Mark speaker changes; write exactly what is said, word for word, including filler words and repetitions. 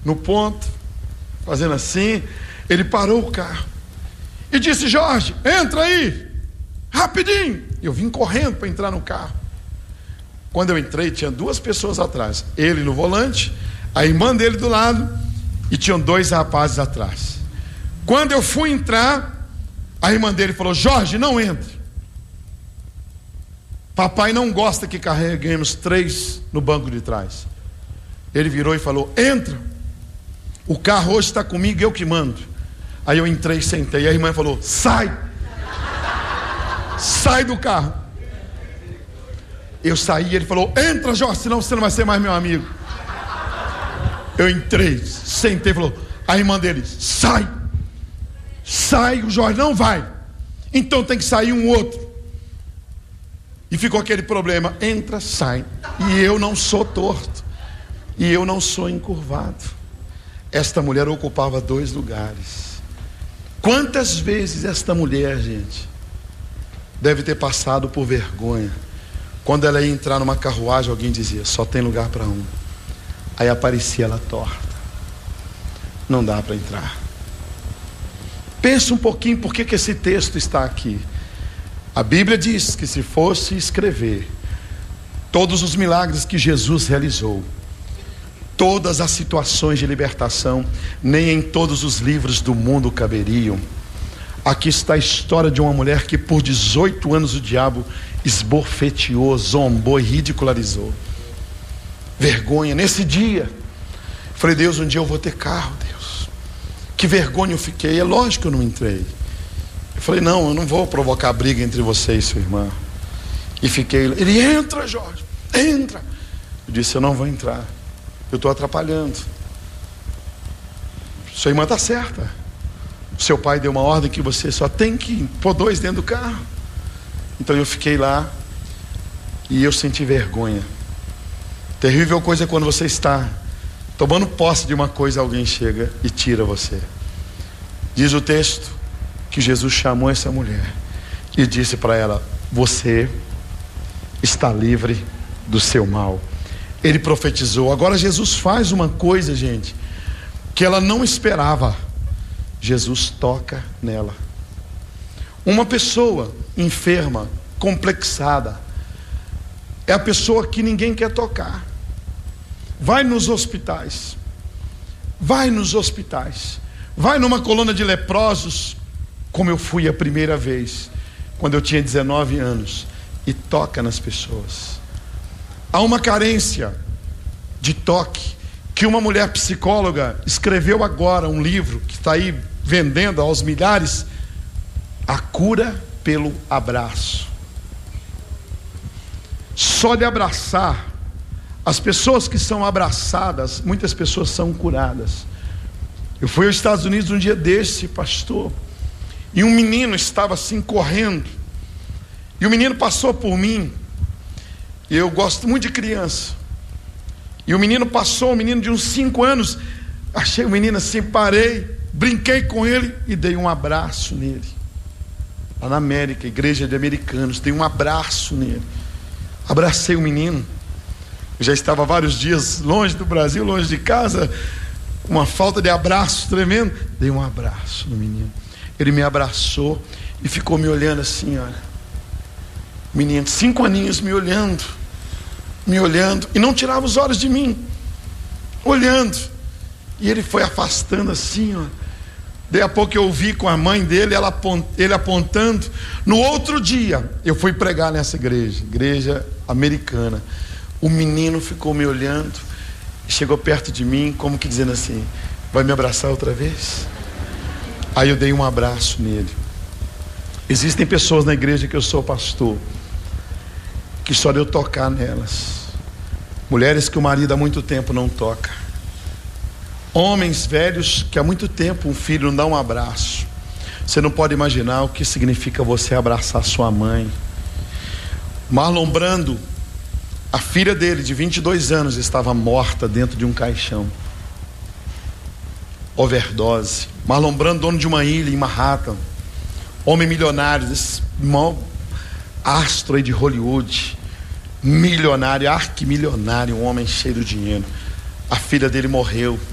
Speaker 1: no ponto, fazendo assim. Ele parou o carro e disse: Jorge, entra aí, rapidinho. Eu vim correndo para entrar no carro. Quando eu entrei, tinha duas pessoas atrás, ele no volante, a irmã dele do lado, e tinham dois rapazes atrás. Quando eu fui entrar, a irmã dele falou: Jorge, não entre. Papai não gosta que carreguemos três no banco de trás. Ele virou e falou: entra, o carro hoje está comigo, eu que mando. Aí eu entrei e sentei. A irmã falou: sai, sai do carro. Eu saí, ele falou: entra, Jorge, senão você não vai ser mais meu amigo. Eu entrei, sentei, falou. A irmã dele: sai, sai, o Jorge não vai, então tem que sair um outro. E ficou aquele problema, entra, sai. E eu não sou torto, e eu não sou encurvado. Esta mulher ocupava dois lugares. Quantas vezes esta mulher, gente, deve ter passado por vergonha. Quando ela ia entrar numa carruagem, alguém dizia: só tem lugar para um. Aí aparecia ela torta, não dá para entrar. Pensa um pouquinho por que que esse texto está aqui. A Bíblia diz que se fosse escrever todos os milagres que Jesus realizou, todas as situações de libertação, nem em todos os livros do mundo caberiam. Aqui está a história de uma mulher que por dezoito anos o diabo esbofeteou, zombou e ridicularizou. Vergonha. Nesse dia falei: Deus, um dia eu vou ter carro, Deus. Que vergonha eu fiquei. É lógico que eu não entrei. Eu falei: não, eu não vou provocar briga entre você e sua irmã. E fiquei. Ele: entra, Jorge, entra. Eu disse: eu não vou entrar, eu estou atrapalhando. Sua irmã está certa. Seu pai deu uma ordem que você só tem que pôr dois dentro do carro. Então eu fiquei lá e eu senti vergonha. Terrível coisa é quando você está tomando posse de uma coisa, alguém chega e tira você. Diz o texto que Jesus chamou essa mulher e disse para ela: você está livre do seu mal. Ele profetizou. Agora Jesus faz uma coisa, gente, que ela não esperava. Jesus toca nela. Uma pessoa enferma, complexada, é a pessoa que ninguém quer tocar. Vai nos hospitais, vai nos hospitais, vai numa colônia de leprosos, como eu fui a primeira vez, quando eu tinha dezenove anos, e toca nas pessoas. Há uma carência de toque, que uma mulher psicóloga escreveu agora um livro, que está aí vendendo aos milhares, A Cura pelo Abraço. Só de abraçar, as pessoas que são abraçadas, muitas pessoas são curadas. Eu fui aos Estados Unidos um dia desse, pastor, e um menino estava assim correndo, e o menino passou por mim. E eu gosto muito de criança, e o menino passou, um menino de uns cinco anos, achei o menino assim, parei, brinquei com ele e dei um abraço nele. Lá na América, igreja de americanos, dei um abraço nele, abracei o menino. Eu já estava vários dias longe do Brasil, longe de casa, uma falta de abraço tremendo. Dei um abraço no menino, ele me abraçou e ficou me olhando assim, olha, menino, cinco aninhos me olhando, me olhando, e não tirava os olhos de mim, olhando, e ele foi afastando assim, ó. Daí a pouco eu ouvi com a mãe dele, ela apont, ele apontando. No outro dia, eu fui pregar nessa igreja, igreja americana. O menino ficou me olhando, chegou perto de mim, como que dizendo assim: vai me abraçar outra vez? Aí eu dei um abraço nele. Existem pessoas na igreja que eu sou pastor, que só de eu tocar nelas, mulheres que o marido há muito tempo não toca, homens velhos que há muito tempo um filho não dá um abraço. Você não pode imaginar o que significa você abraçar sua mãe. Marlon Brando, a filha dele de vinte e dois anos estava morta dentro de um caixão, overdose. Marlon Brando, dono de uma ilha em Manhattan, homem milionário, esse maior astro aí de Hollywood, milionário, arquimilionário, um homem cheio de dinheiro. A filha dele morreu